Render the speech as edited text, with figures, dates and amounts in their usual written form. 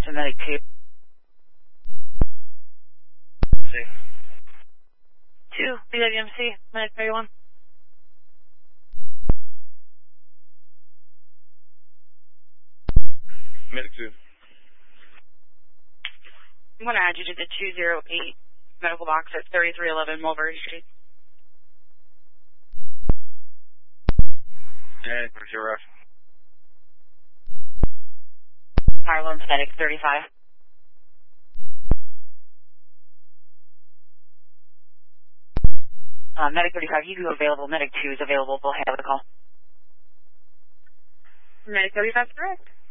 to Medic 2. See. 2, BWMC, Medic 31. Medic 2. I'm going to add you to the 208 medical box at 3311 Mulberry Street. And where's your ref? Harlem, Medic 35. Medic 35, you are available. Medic 2 is available. We'll have the call. Medic 35 correct.